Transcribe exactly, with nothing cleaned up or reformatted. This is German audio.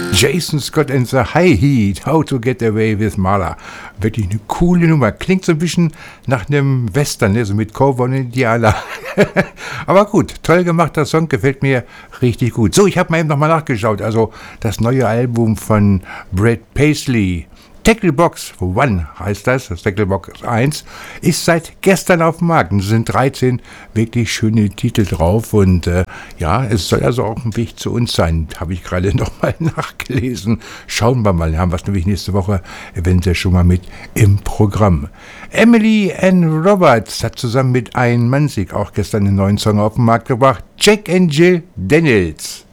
Jason Scott and the High Heat, How to Get Away with Murder. Wirklich eine coole Nummer. Klingt so ein bisschen nach einem Western, ne? So mit Cowboy und Indianer. Aber gut, toll gemachter Song, gefällt mir richtig gut. So, ich habe mal eben nochmal nachgeschaut. Also das neue Album von Brad Paisley, Tacklebox One heißt das, das Tacklebox eins, ist seit gestern auf dem Markt. Es sind dreizehn wirklich schöne Titel drauf und äh, ja, es soll also auch ein Weg zu uns sein, habe ich gerade nochmal nachgelesen. Schauen wir mal, haben wir es nämlich nächste Woche eventuell schon mal mit im Programm. Emily Ann Roberts hat zusammen mit Ian Mansik auch gestern einen neuen Song auf den Markt gebracht, Jack and Jill Daniels.